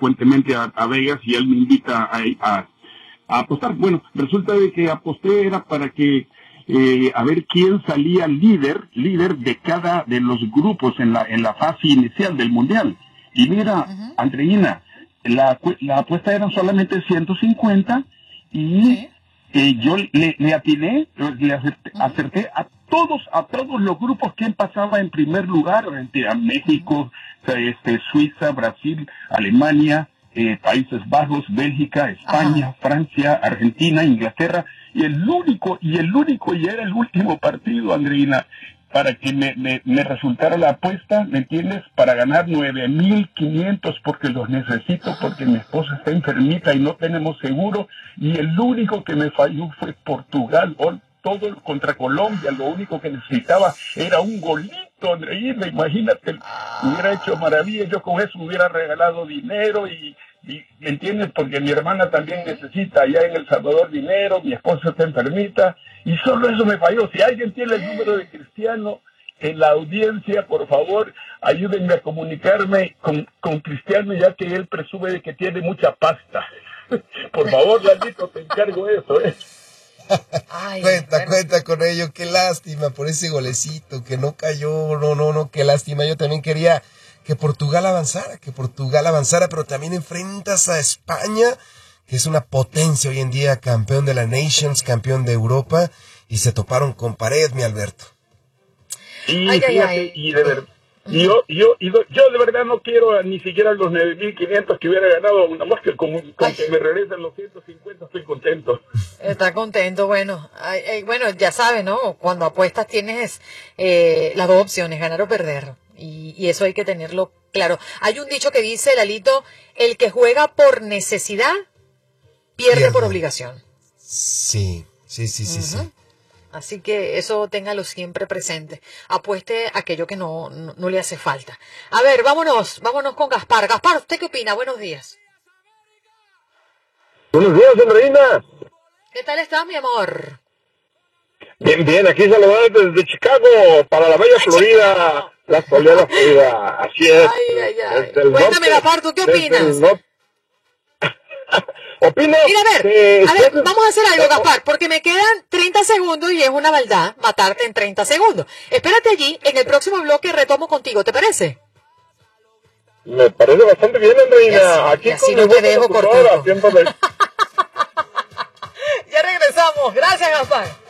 frecuentemente a Vegas y él me invita a apostar. Bueno, resulta de que aposté era para que a ver quién salía líder de cada de los grupos en la fase inicial del mundial. Y mira, Andreina, la apuesta eran solamente 150 y yo le atiné, acerté a todos los grupos quién pasaba en primer lugar, a México, Suiza, Brasil, Alemania, Países Bajos, Bélgica, España, Francia, Argentina, Inglaterra, y era el último partido, Andreina, para que me resultara la apuesta, ¿me entiendes? Para ganar 9,500 porque los necesito, porque mi esposa está enfermita y no tenemos seguro, y el único que me falló fue Portugal, todo contra Colombia, lo único que necesitaba era un golito, Andreina, imagínate, hubiera hecho maravilla, yo con eso hubiera regalado dinero y ¿me entiendes? Porque mi hermana también necesita allá en El Salvador dinero, mi esposa está enfermita, y solo eso me falló. Si alguien tiene el número de Cristiano en la audiencia, por favor, ayúdenme a comunicarme con Cristiano, ya que él presume de que tiene mucha pasta. Por favor, Lalito, te encargo eso, Ay, cuenta con ello, qué lástima por ese golecito que no cayó, no, qué lástima. Yo también quería que Portugal avanzara, pero también enfrentas a España, que es una potencia hoy en día, campeón de la Nations, campeón de Europa, y se toparon con pared, mi Alberto. Y fíjate, y de verdad, yo de verdad no quiero ni siquiera los 9,500 que hubiera ganado, nada más que con que me regresen los 150 estoy contento. Está contento, bueno, ya sabes, ¿no? Cuando apuestas tienes las dos opciones, ganar o perder. Y eso hay que tenerlo claro. Hay un dicho que dice, Lalito, el que juega por necesidad, pierde por obligación. Sí. Así que eso téngalo siempre presente. Apueste aquello que no le hace falta. A ver, vámonos con Gaspar. Gaspar, ¿usted qué opina? Buenos días. Buenos días, Andreina. ¿Qué tal estás, mi amor? Bien, aquí saludando desde Chicago, para la bella Florida, la soleada Florida, así es. Ay. Cuéntame, Gaspar, ¿tú qué opinas? Opino. Mira, a ver, vamos a hacer algo, Gaspar, porque me quedan 30 segundos y es una maldad matarte en 30 segundos. Espérate allí, en el próximo bloque retomo contigo, ¿te parece? Me parece bastante bien, Andreina. Aquí así no te dejo cortito. Ya regresamos. Gracias, Gaspar.